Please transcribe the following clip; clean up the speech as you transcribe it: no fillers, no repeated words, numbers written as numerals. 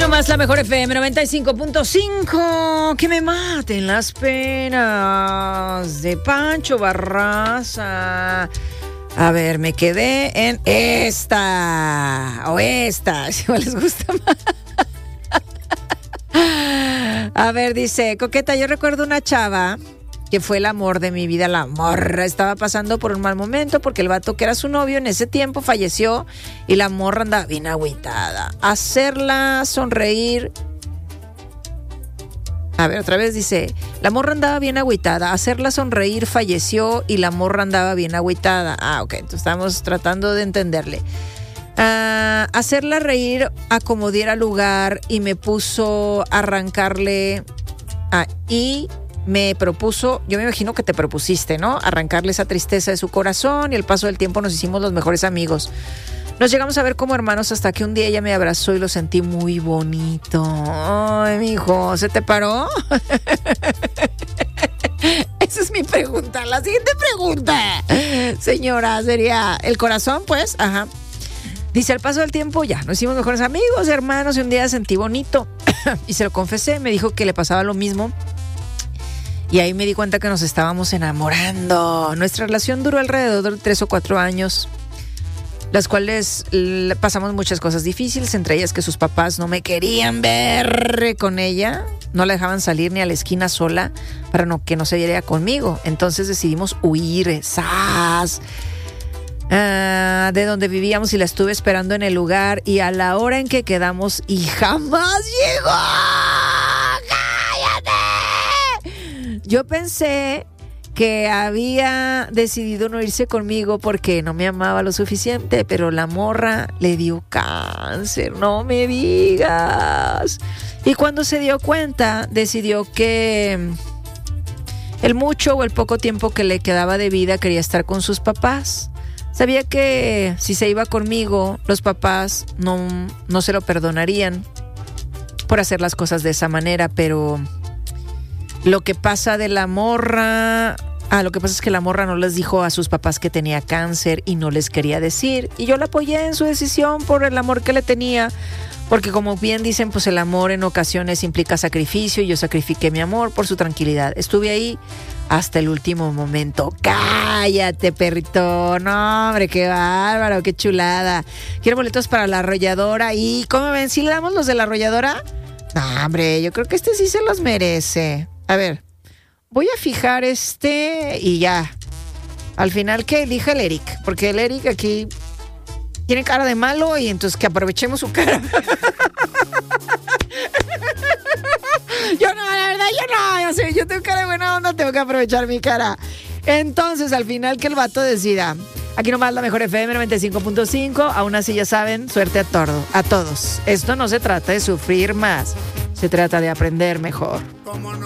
nomás la mejor FM 95.5. Que me maten las penas de Pancho Barraza. A ver, me quedé en esta o esta, si les gusta más. A ver, dice Coqueta, yo recuerdo una chava que fue el amor de mi vida. La morra estaba pasando por un mal momento porque el vato que era su novio en ese tiempo falleció y la morra andaba bien agüitada. Hacerla sonreír. A ver, otra vez dice, la morra andaba bien agüitada. Hacerla sonreír falleció y la morra andaba bien agüitada. Ah, ok, entonces estamos tratando de entenderle. Hacerla reír a como diera lugar y me puso a arrancarle y me propuso, yo me imagino que te propusiste, ¿no? Arrancarle esa tristeza de su corazón y al paso del tiempo nos hicimos los mejores amigos. Nos llegamos a ver como hermanos hasta que un día ella me abrazó y lo sentí muy bonito. Ay, mijo, ¿se te paró? Esa es mi pregunta. La siguiente pregunta, señora, sería ¿el corazón, pues? Ajá. Dice, al paso del tiempo ya nos hicimos mejores amigos, hermanos, y un día sentí bonito y se lo confesé, me dijo que le pasaba lo mismo. Y ahí me di cuenta que nos estábamos enamorando. Nuestra relación duró alrededor de 3 o 4 años, las cuales pasamos muchas cosas difíciles, entre ellas que sus papás no me querían ver con ella, no la dejaban salir ni a la esquina sola para que no se viera conmigo. Entonces decidimos huir, ¡zas!, de donde vivíamos y la estuve esperando en el lugar y a la hora en que quedamos y jamás llegó. Yo pensé que había decidido no irse conmigo porque no me amaba lo suficiente, pero la morra le dio cáncer, no me digas. Y cuando se dio cuenta, decidió que el mucho o el poco tiempo que le quedaba de vida quería estar con sus papás. Sabía que si se iba conmigo, los papás no se lo perdonarían por hacer las cosas de esa manera, pero lo que pasa es que la morra no les dijo a sus papás que tenía cáncer y no les quería decir. Y yo la apoyé en su decisión por el amor que le tenía, porque como bien dicen, pues el amor en ocasiones implica sacrificio y yo sacrifiqué mi amor por su tranquilidad. Estuve ahí hasta el último momento. ¡Cállate, perrito! No, hombre, qué bárbaro, qué chulada. Quiero boletos para la arrolladora. ¿Y cómo ven? ¿Sí le damos los de la arrolladora? No, hombre, yo creo que este sí se los merece. A ver, voy a fijar y ya. Al final que elija el Eric, porque el Eric aquí tiene cara de malo y entonces que aprovechemos su cara. Yo no, la verdad, yo tengo cara de buena onda, tengo que aprovechar mi cara. Entonces, al final que el vato decida. Aquí nomás la mejor FM 95.5. Aún así, ya saben, suerte a todos. Esto no se trata de sufrir más, se trata de aprender mejor.